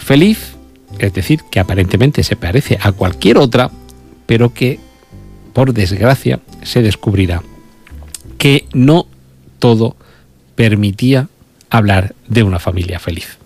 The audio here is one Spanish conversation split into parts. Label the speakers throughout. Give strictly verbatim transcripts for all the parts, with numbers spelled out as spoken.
Speaker 1: feliz, es decir, que aparentemente se parece a cualquier otra, pero que, por desgracia, se descubrirá que no todo permitía hablar de una familia feliz.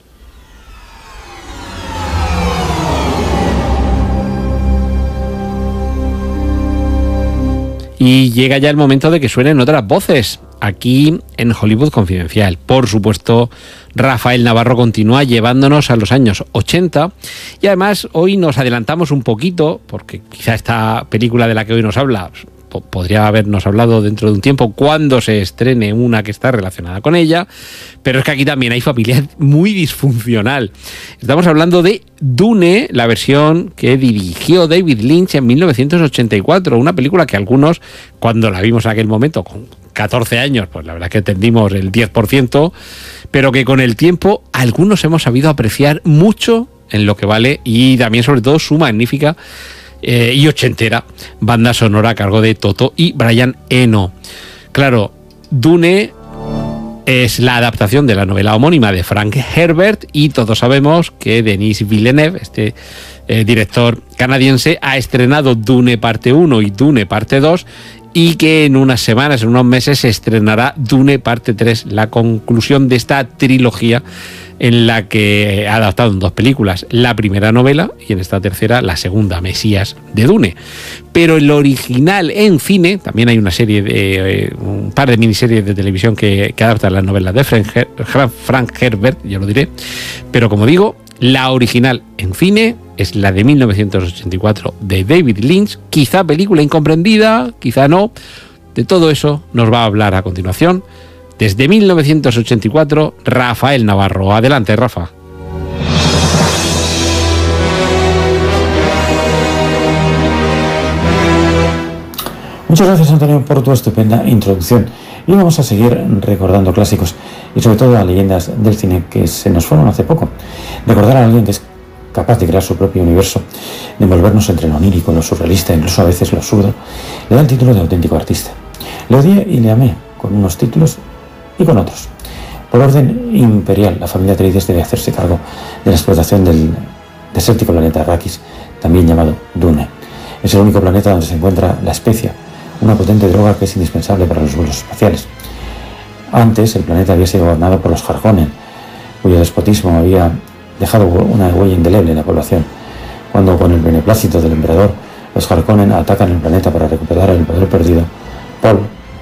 Speaker 1: Y llega ya el momento de que suenen otras voces, aquí en Hollywood Confidencial. Por supuesto, Rafael Navarro continúa llevándonos a los años ochenta, y además hoy nos adelantamos un poquito, porque quizá esta película de la que hoy nos habla podría habernos hablado dentro de un tiempo cuando se estrene una que está relacionada con ella, pero es que aquí también hay familia muy disfuncional. Estamos hablando de Dune, la versión que dirigió David Lynch en mil novecientos ochenta y cuatro, una película que algunos, cuando la vimos en aquel momento, con catorce años, pues la verdad es que entendimos el diez por ciento, pero que con el tiempo algunos hemos sabido apreciar mucho en lo que vale, y también sobre todo su magnífica Eh, y ochentera banda sonora a cargo de Toto y Brian Eno. Claro, Dune es la adaptación de la novela homónima de Frank Herbert, y todos sabemos que Denis Villeneuve, este eh, director canadiense, ha estrenado Dune parte uno y Dune parte dos, y que en unas semanas, en unos meses, se estrenará Dune parte tres, la conclusión de esta trilogía en la que ha adaptado en dos películas la primera novela y en esta tercera la segunda, Mesías de Dune. Pero el original en cine, también hay una serie de eh, un par de miniseries de televisión que, que adaptan las novelas de Frank, Her- Frank Herbert, yo lo diré, pero como digo, la original en cine es la de mil novecientos ochenta y cuatro de David Lynch, quizá película incomprendida, quizá no. De todo eso nos va a hablar a continuación, desde mil novecientos ochenta y cuatro, Rafael Navarro. Adelante, Rafa.
Speaker 2: Muchas gracias, Antonio, por tu estupenda introducción. Y vamos a seguir recordando clásicos y sobre todo a leyendas del cine que se nos fueron hace poco. Recordar a alguien que es capaz de crear su propio universo, de envolvernos entre lo onírico, lo surrealista, incluso a veces lo absurdo, le da el título de auténtico artista. Le odié y le amé, con unos títulos y con otros. Por orden imperial, la familia Atreides debe hacerse cargo de la explotación del desértico planeta Arrakis, también llamado Dune. Es el único planeta donde se encuentra la especia, una potente droga que es indispensable para los vuelos espaciales. Antes, el planeta había sido gobernado por los Harkonnen, cuyo despotismo había dejado una huella indeleble en la población. Cuando, con el beneplácito del emperador, los Harkonnen atacan el planeta para recuperar el poder perdido, Paul,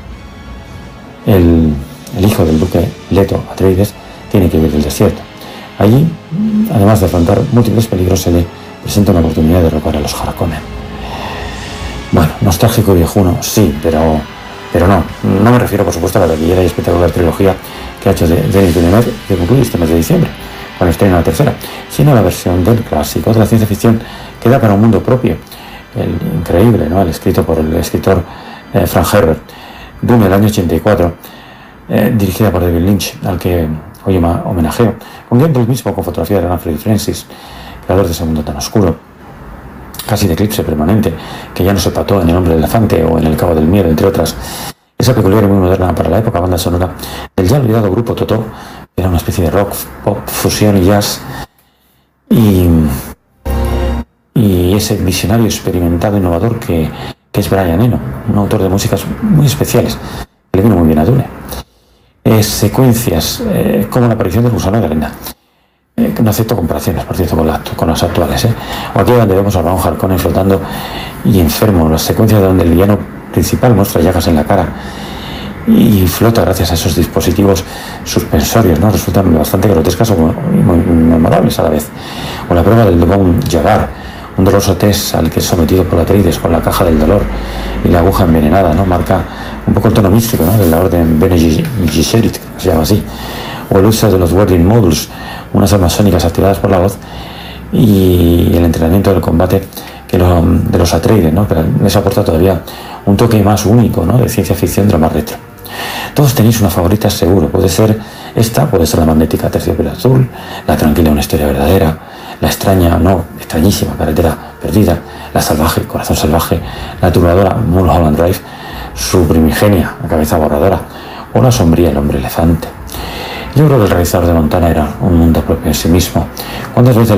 Speaker 2: el, el hijo del duque Leto Atreides, tiene que huir del desierto. Allí, además de afrontar múltiples peligros, se le presenta una oportunidad de derrocar a los Harkonnen. Bueno, nostálgico y viejuno, sí, pero, pero no. No me refiero, por supuesto, a la taquillera y espectacular trilogía que ha hecho de Denis Villeneuve, que concluye este mes de diciembre, con el estreno de la tercera, sino a la versión del clásico de la ciencia ficción que da para un mundo propio, el increíble, ¿no?, el escrito por el escritor eh, Frank Herbert, Dune del año ochenta y cuatro, eh, dirigida por David Lynch, al que hoy homenajeo, con guión del mismo, con fotografía de Alfred Francis, creador de ese mundo tan oscuro, casi de eclipse permanente, que ya no se pató en El hombre elefante o en El cabo del miedo, entre otras. Esa peculiar y muy moderna para la época banda sonora del ya olvidado grupo Totó, que era una especie de rock, pop, fusión y jazz, y, y ese visionario experimentado, innovador que, que es Brian Eno, un autor de músicas muy especiales, que le vino muy bien a Dune. Eh, secuencias eh, como la aparición del gusano de arena. Eh, no acepto comparaciones, por cierto, con, la, con las actuales. ¿eh? O aquí donde vemos a Baron Harkonnen flotando y enfermo, las secuencias donde el villano principal muestra llagas en la cara y flota gracias a esos dispositivos suspensorios, ¿no? Resultan bastante grotescas o muy, muy memorables a la vez. O la prueba del Bon Jagar, un doloroso test al que es sometido por Atreides con la caja del dolor y la aguja envenenada, ¿no? Marca un poco el tono místico, ¿no?, de la orden Bene Gesserit, que se llama así. O el uso de los Wording Modules, unas armas sónicas activadas por la voz, y el entrenamiento del combate que lo, de los Atreides, ¿no?, que les aporta todavía un toque más único, ¿no?, de ciencia ficción de lo más retro. Todos tenéis una favorita seguro, puede ser esta, puede ser la magnética terciopelo azul, la tranquila una historia verdadera, la extraña, no, extrañísima carretera perdida, la salvaje, corazón salvaje, la turbadora Mulholland Drive, su primigenia, la cabeza borradora, o la sombría, el hombre elefante. Yo creo que el realizador de Montana era un mundo propio en sí mismo. ¿Cuántas veces